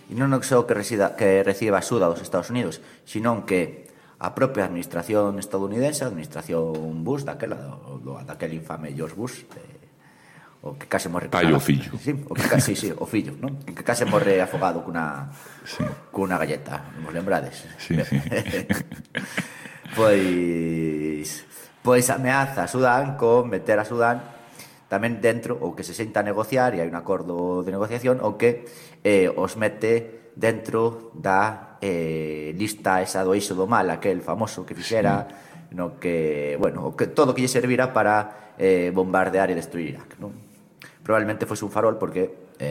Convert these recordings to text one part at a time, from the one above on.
e non só que reciba axuda dos Estados Unidos, sino que a propia administración estadounidense, a administración Bush, daquele infame George Bush, o que case morre... Pai o fillo. Sí, o fillo, non? Que case morre afogado cunha galleta, nos lembrades? Sí. Pois ameaza a Sudán con meter a Sudán tamén dentro, ou que se senta a negociar, e hai un acordo de negociación, ou que os mete dentro da lista esa do eixo do mal, aquel famoso que fixera, no que, bueno, que todo que lle servira para bombardear e destruir Irak, non? Probablemente fose un farol porque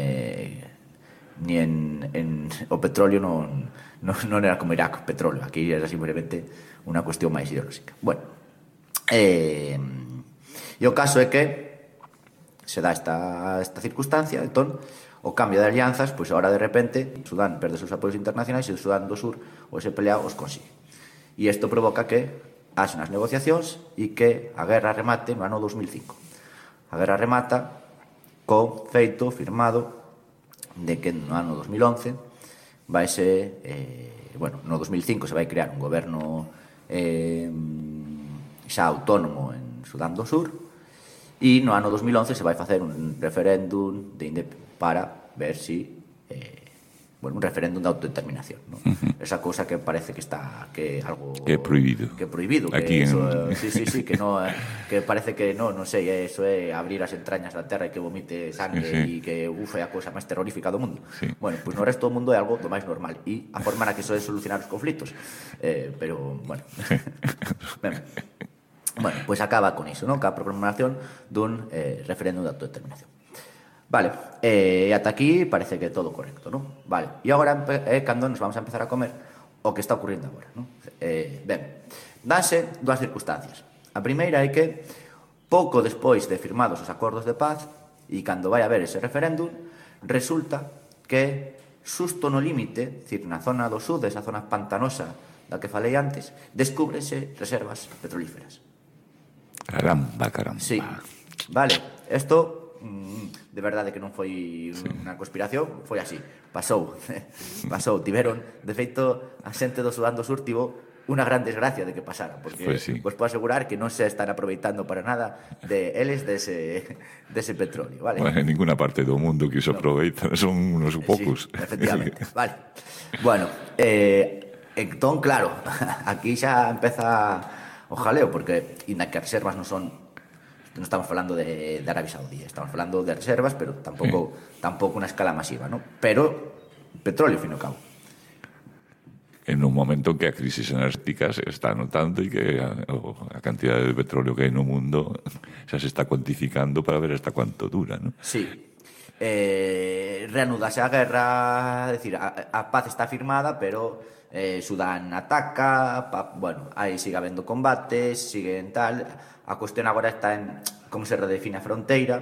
ni en o petróleo non era como Irak, petróleo, aquí era simplemente unha cuestión máis ideolóxica. Bueno, e o caso é que se dá esta circunstancia, entón, o cambio de alianzas, pois agora de repente Sudán perde os seus apoios internacionais e o Sudán do Sur, o SPLA, os consigue. E isto provoca que haxe unhas negociacións e que a guerra remate no ano 2005. A guerra remata co feito firmado de que no ano 2011 vaise, no 2005 se vai crear un goberno xa autónomo en Sudán do Sur, e no ano 2011 se vai facer un referéndum para ver si un referéndum de autodeterminación, ¿no? Esa cousa que parece que está algo que é prohibido aquí sí, que no, que parece que non sei, eso é abrir as entrañas da terra e que vomite sangre e que é a cousa máis terrorífica do mundo. Bueno, pois no resto do mundo é algo do máis normal e a forma na que iso é solucionar os conflitos, pero bueno. Bueno, pois acaba con iso, non? Ca proclamación dun referéndum de autodeterminación. Vale, e ata aquí parece que é todo correcto, non? Vale, e agora é cando nos vamos a empezar a comer o que está ocurrindo agora, non? Ben, danse dúas circunstancias. A primeira é que pouco despois de firmados os acordos de paz e cando vai haber ese referéndum, resulta que xusto no límite, dicir, na zona do sur, esa zona pantanosa da que falei antes, descúbrese reservas petrolíferas. Caramba. Sí, vale, isto de verdade que non foi unha conspiración, foi así, pasou, tiveron, de feito, a xente do Sudán do Sur tivo unha gran desgracia de que pasara, porque vos podo asegurar que non se están aproveitando para nada de eles dese petróleo, vale? Bueno, en ninguna parte do mundo que se aproveita, son unos poucos. Sí, efectivamente, vale. Bueno, entón, claro, aquí xa empeza o jaleo, porque inda que as reservas non estamos falando de Arabia Saudí, estamos falando de reservas, pero tampouco unha escala masiva, ¿no? Pero petróleo, fin e ao cabo. En un momento en que a crisis energética se está notando e que a cantidad de petróleo que hai no mundo xa se está cuantificando para ver hasta cuánto dura, ¿no? Sí. Reanudase a guerra, é dicir, a paz está firmada, pero Sudán ataca, bueno, aí sigue habendo combates, sigue en tal, a cuestión agora está en como se redefine a fronteira,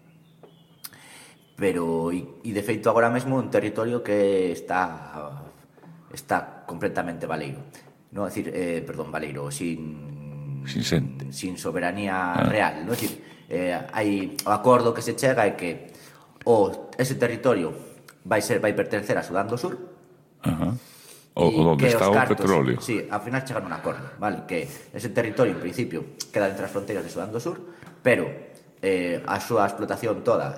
pero e de feito agora mesmo un territorio que está completamente baleiro, non, é dicir, baleiro, sin soberanía real, non, é dicir, hai o acordo que se chega é que ese territorio vai pertencer a Sudán do Sur. O onde está o petróleo. Sí, ao final chegan un acordo, vale? Que ese territorio, en principio, queda entre as fronteiras de Sudán do Sur, pero a súa explotación toda